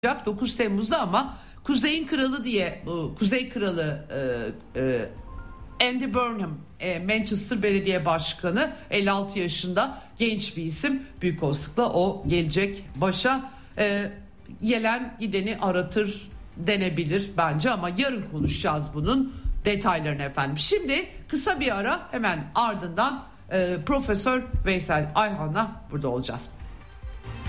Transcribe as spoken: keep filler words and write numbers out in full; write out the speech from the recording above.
dokuz Temmuz'da ama Kuzey'in kralı diye bu Kuzey Kralı e, e, Andy Burnham, e, Manchester Belediye Başkanı, elli altı yaşında genç bir isim, büyük olasılıkla o gelecek başa. E, gelen gideni aratır denebilir bence ama yarın konuşacağız bunun detaylarını efendim. Şimdi kısa bir ara, hemen ardından e, Profesör Veysel Ayhan'la burada olacağız.